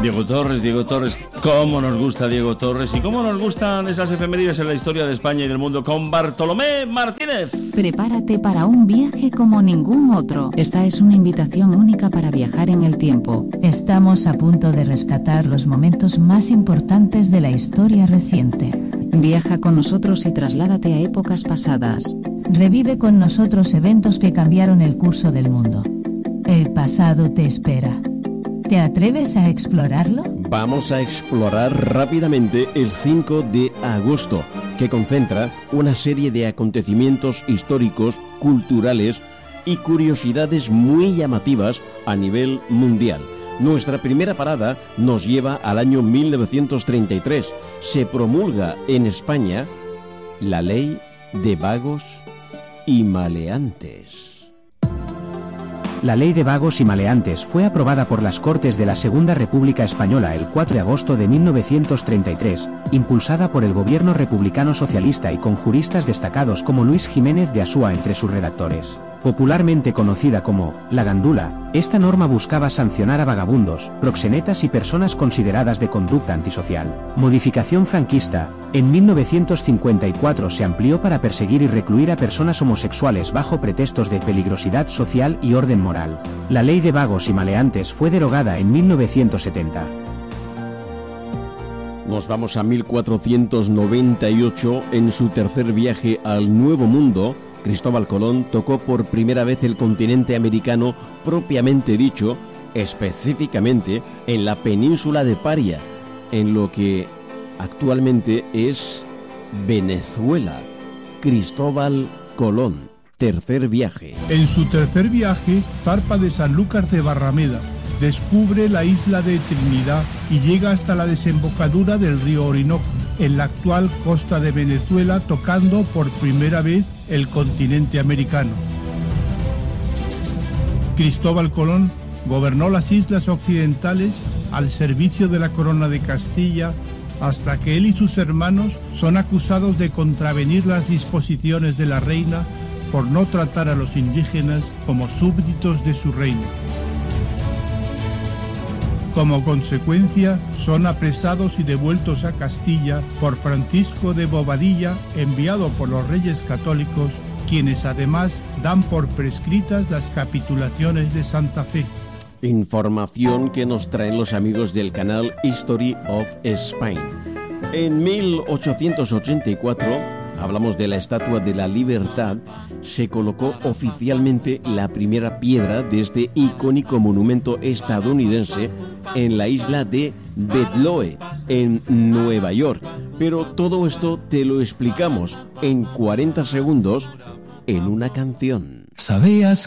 Diego Torres, cómo nos gusta Diego Torres y cómo nos gustan esas efemérides en la historia de España y del mundo con Bartolomé Martínez. Prepárate para un viaje como ningún otro. Esta es una invitación única para viajar en el tiempo. Estamos a punto de rescatar los momentos más importantes de la historia reciente. Viaja con nosotros y trasládate a épocas pasadas. Revive con nosotros eventos que cambiaron el curso del mundo. El pasado te espera. ¿Te atreves a explorarlo? Vamos a explorar rápidamente el 5 de agosto, que concentra una serie de acontecimientos históricos, culturales y curiosidades muy llamativas a nivel mundial. Nuestra primera parada nos lleva al año 1933. Se promulga en España la Ley de Vagos y Maleantes. La Ley de Vagos y Maleantes fue aprobada por las Cortes de la Segunda República Española el 4 de agosto de 1933, impulsada por el gobierno republicano socialista y con juristas destacados como Luis Jiménez de Asúa entre sus redactores. Popularmente conocida como la Gandula, esta norma buscaba sancionar a vagabundos, proxenetas y personas consideradas de conducta antisocial. Modificación franquista. En 1954 se amplió para perseguir y recluir a personas homosexuales bajo pretextos de peligrosidad social y orden moral. La Ley de Vagos y Maleantes fue derogada en 1970. Nos vamos a 1498. En su tercer viaje al Nuevo Mundo, Cristóbal Colón tocó por primera vez el continente americano propiamente dicho, específicamente en la península de Paria, en lo que actualmente es Venezuela. Cristóbal Colón, tercer viaje. En su tercer viaje, zarpa de Sanlúcar de Barrameda, descubre la isla de Trinidad y llega hasta la desembocadura del río Orinoco, en la actual costa de Venezuela, tocando por primera vez el continente americano. Cristóbal Colón gobernó las islas occidentales al servicio de la corona de Castilla hasta que él y sus hermanos son acusados de contravenir las disposiciones de la reina por no tratar a los indígenas como súbditos de su reino. Como consecuencia, son apresados y devueltos a Castilla por Francisco de Bobadilla, enviado por los Reyes Católicos, quienes además dan por prescritas las capitulaciones de Santa Fe. Información que nos traen los amigos del canal History of Spain. En 1884, hablamos de la Estatua de la Libertad, se colocó oficialmente la primera piedra de este icónico monumento estadounidense en la isla de Bedloe, en Nueva York. Pero todo esto te lo explicamos en 40 segundos en una canción. ¿Sabías